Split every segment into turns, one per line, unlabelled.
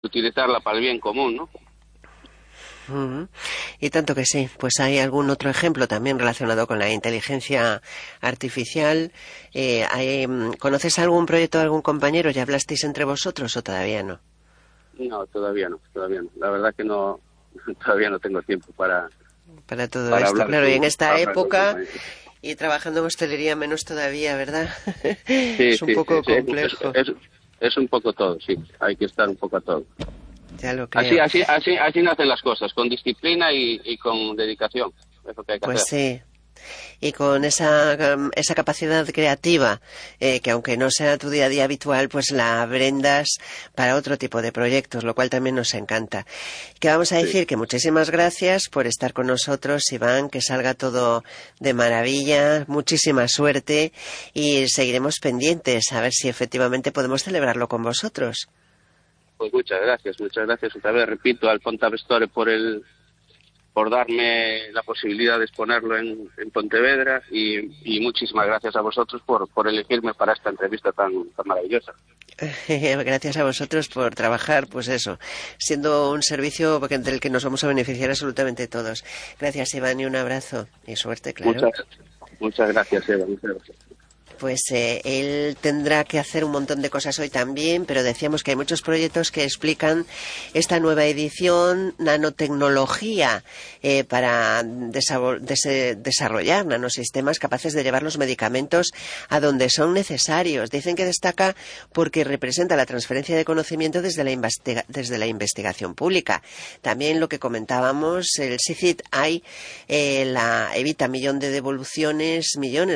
utilizarla para el bien común, ¿no?
Y tanto que sí. Pues hay algún otro ejemplo también relacionado con la inteligencia artificial. ¿Conoces algún proyecto de algún compañero? ¿Ya hablasteis entre vosotros o todavía no?
No, todavía no. La verdad que no, todavía no tengo tiempo para
Todo esto,
hablar
claro, y en esta
para hablar con
época
compañeros.
y trabajando en hostelería menos todavía, ¿verdad?
Sí,
Es un poco complejo.
es un poco todo, sí. Hay que estar un poco a todo.
Ya lo
Así,
creo.
así nacen las cosas, con disciplina y con dedicación. Es lo que hay que
Pues
hacer.
sí. Y con esa capacidad creativa, que aunque no sea tu día a día habitual, pues la brindas para otro tipo de proyectos, lo cual también nos encanta. Que vamos a
Sí.
decir que muchísimas gracias por estar con nosotros, Iván, que salga todo de maravilla, muchísima suerte y seguiremos pendientes a ver si efectivamente podemos celebrarlo con vosotros.
Pues muchas gracias otra vez, repito, al Pontavestore por darme la posibilidad de exponerlo en Pontevedra y muchísimas gracias a vosotros por elegirme para esta entrevista tan maravillosa.
Gracias a vosotros por trabajar, pues eso, siendo un servicio del que nos vamos a beneficiar absolutamente todos. Gracias, Iván, y un abrazo y suerte, claro.
Muchas gracias, Eva, muchas gracias.
Pues él tendrá que hacer un montón de cosas hoy también, pero decíamos que hay muchos proyectos que explican esta nueva edición, nanotecnología, para desarrollar nanosistemas capaces de llevar los medicamentos a donde son necesarios. Dicen que destaca porque representa la transferencia de conocimiento desde la investigación pública. También lo que comentábamos, el SICIT evita millones de devoluciones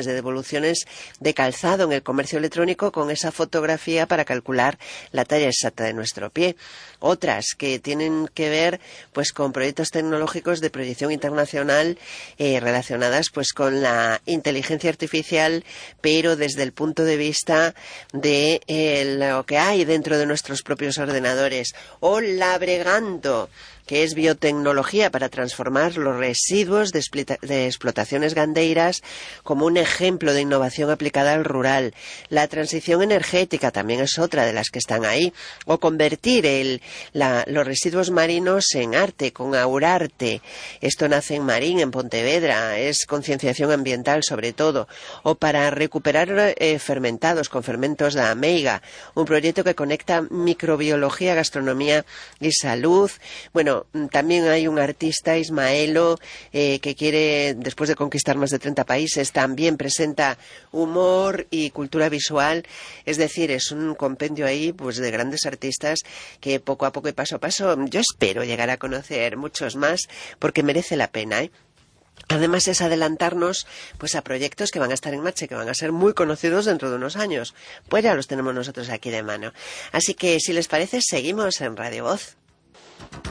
de calzado en el comercio electrónico con esa fotografía para calcular la talla exacta de nuestro pie. Otras que tienen que ver pues con proyectos tecnológicos de proyección internacional, relacionadas pues con la inteligencia artificial, pero desde el punto de vista de lo que hay dentro de nuestros propios ordenadores. O Labregando, que es biotecnología para transformar los residuos de explotaciones gandeiras como un ejemplo de innovación aplicada al rural. La transición energética también es otra de las que están ahí. O convertir los residuos marinos en arte, con Aurarte. Esto nace en Marín, en Pontevedra. Es concienciación ambiental sobre todo. O para recuperar fermentados con fermentos de ameiga. Un proyecto que conecta microbiología, gastronomía y salud. Bueno, también hay un artista, Ismaelo, que quiere, después de conquistar más de 30 países, también presenta humor y cultura visual. Es decir, es un compendio ahí pues de grandes artistas que poco a poco y paso a paso yo espero llegar a conocer muchos más porque merece la pena, ¿eh? Además es adelantarnos pues a proyectos que van a estar en marcha y que van a ser muy conocidos dentro de unos años. Pues ya los tenemos nosotros aquí de mano. Así que si les parece seguimos en Radio Voz.